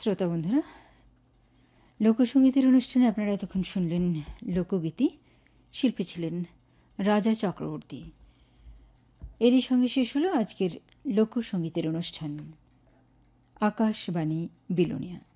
শ্রোতা বন্ধুরা, লোকসঙ্গীতের অনুষ্ঠানে আপনারা এতক্ষণ শুনলেন লোকগীতি। শিল্পী ছিলেন রাজা চক্রবর্তী। এরই সঙ্গে শেষ হলো আজকের লোকসঙ্গীতের অনুষ্ঠান। আকাশবাণী বিলোনিয়া।